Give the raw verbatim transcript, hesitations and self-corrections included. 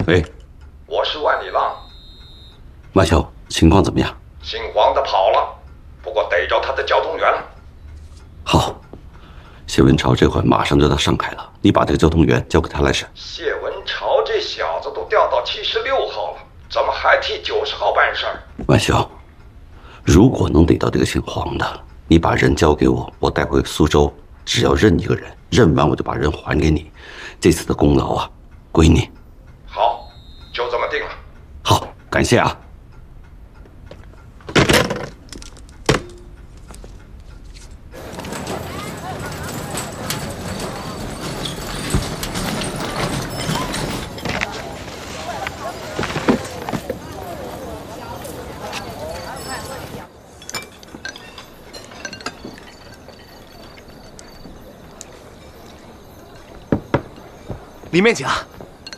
喂， 我是万里浪。 马修，情况怎么样？ 姓黄的跑了，不过逮着他的交通员了。 好，谢文朝这会马上就到上海了，你把这个交通员交给他来审。 谢文朝这小子都调到七十六号了，怎么还替九十号办事儿？ 万修，如果能逮到这个姓黄的，你把人交给我，我带回苏州，只要认一个人，认完我就把人还给你。这次的功劳啊，归你。 好，就这么定了。 好，感谢啊。 里面请。